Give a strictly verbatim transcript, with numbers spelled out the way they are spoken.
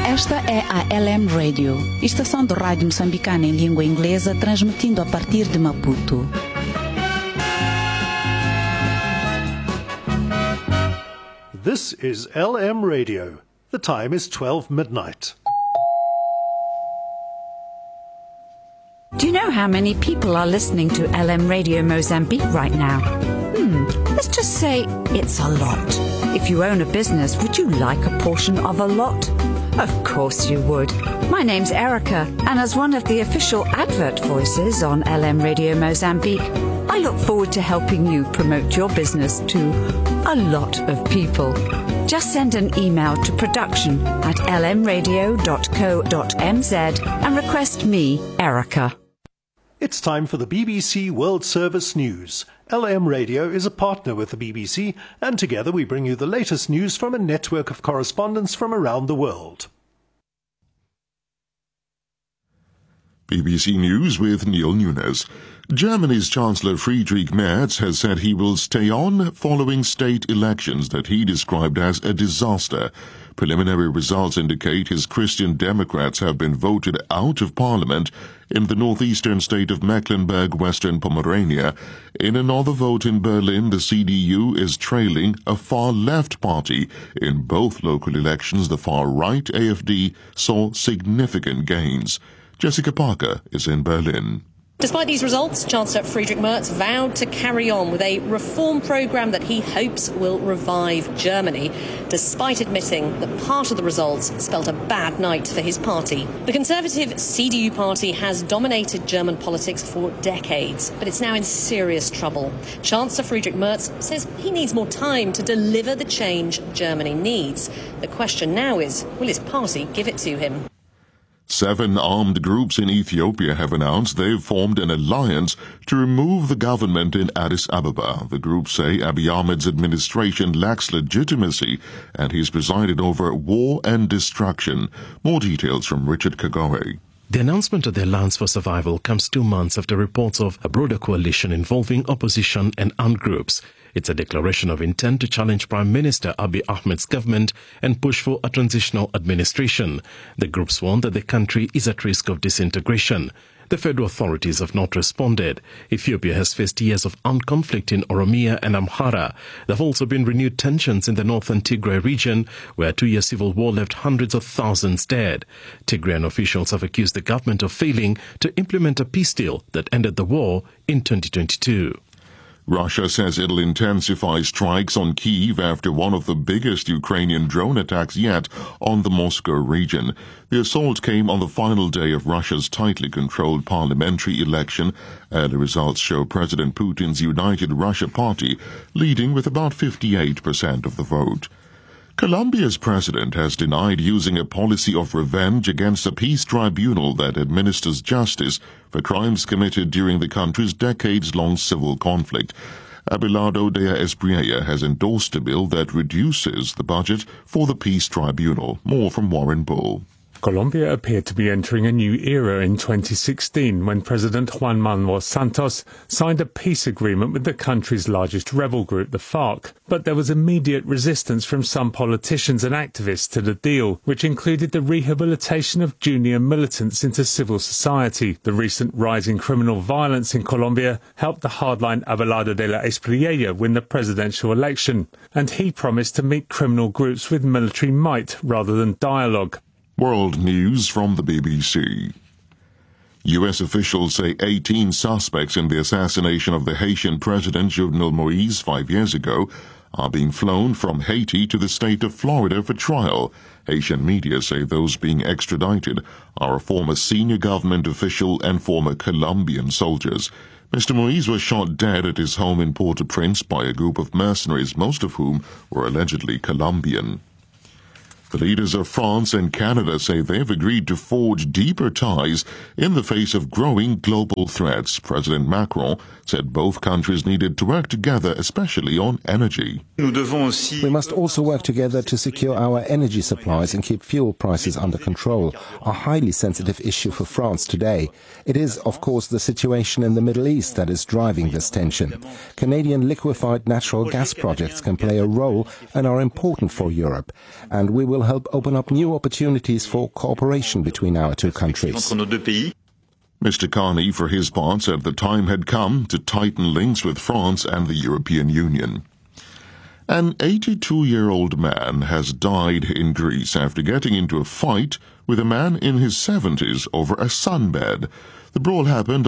Esta é a L M Radio, estação de rádio moçambicana em língua inglesa, transmitindo a partir de Maputo. This is L M Radio. The time is twelve midnight. Do you know how many people are listening to L M Radio Mozambique right now? Hmm, let's just say it's a lot. If you own a business, would you like a portion of a lot? Of course you would. My name's Erica, and as one of the official advert voices on L M Radio Mozambique, I look forward to helping you promote your business to a lot of people. Just send an email to production at l m radio dot co dot m z and request me, Erica. It's time for the B B C World Service News. L M Radio is a partner with the B B C, and together we bring you the latest news from a network of correspondents from around the world. B B C News with Neil Nunes. Germany's Chancellor Friedrich Merz has said he will stay on following state elections that he described as a disaster. Preliminary results indicate his Christian Democrats have been voted out of parliament in the northeastern state of Mecklenburg-Western Pomerania. In another vote in Berlin, the C D U is trailing a far-left party. In both local elections, the far-right A F D saw significant gains. Jessica Parker is in Berlin. Despite these results, Chancellor Friedrich Merz vowed to carry on with a reform programme that he hopes will revive Germany, despite admitting that part of the results spelt a bad night for his party. The Conservative C D U party has dominated German politics for decades, but it's now in serious trouble. Chancellor Friedrich Merz says he needs more time to deliver the change Germany needs. The question now is, will his party give it to him? Seven armed groups in Ethiopia have announced they've formed an alliance to remove the government in Addis Ababa. The groups say Abiy Ahmed's administration lacks legitimacy and he's presided over war and destruction. More details from Richard Kagoe. The announcement of the Alliance for Survival comes two months after reports of a broader coalition involving opposition and armed groups. It's a declaration of intent to challenge Prime Minister Abiy Ahmed's government and push for a transitional administration. The groups warn that the country is at risk of disintegration. The federal authorities have not responded. Ethiopia has faced years of armed conflict in Oromia and Amhara. There have also been renewed tensions in the northern Tigray region, where a two-year civil war left hundreds of thousands dead. Tigrayan officials have accused the government of failing to implement a peace deal that ended the war in twenty twenty-two. Russia says it'll intensify strikes on Kyiv after one of the biggest Ukrainian drone attacks yet on the Moscow region. The assault came on the final day of Russia's tightly controlled parliamentary election. Early results show President Putin's United Russia Party leading with about fifty-eight percent of the vote. Colombia's president has denied using a policy of revenge against a peace tribunal that administers justice for crimes committed during the country's decades-long civil conflict. Abelardo de Espriella has endorsed a bill that reduces the budget for the peace tribunal. More from Warren Bull. Colombia appeared to be entering a new era in twenty sixteen when President Juan Manuel Santos signed a peace agreement with the country's largest rebel group, the FARC. But there was immediate resistance from some politicians and activists to the deal, which included the rehabilitation of junior militants into civil society. The recent rise in criminal violence in Colombia helped the hardline Abelardo de la Espriella win the presidential election, and he promised to meet criminal groups with military might rather than dialogue. World news from the B B C. U S officials say eighteen suspects in the assassination of the Haitian President Jovenel Moïse five years ago are being flown from Haiti to the state of Florida for trial. Haitian media say those being extradited are a former senior government official and former Colombian soldiers. Mister Moïse was shot dead at his home in Port-au-Prince by a group of mercenaries, most of whom were allegedly Colombian. The leaders of France and Canada say they've agreed to forge deeper ties in the face of growing global threats. President Macron said both countries needed to work together, especially on energy. We must also work together to secure our energy supplies and keep fuel prices under control, a highly sensitive issue for France today. It is, of course, the situation in the Middle East that is driving this tension. Canadian liquefied natural gas projects can play a role and are important for Europe, and we will will help open up new opportunities for cooperation between our two countries. Mister Carney, for his part, said the time had come to tighten links with France and the European Union. An eighty-two-year-old man has died in Greece after getting into a fight with a man in his seventies over a sunbed. The brawl happened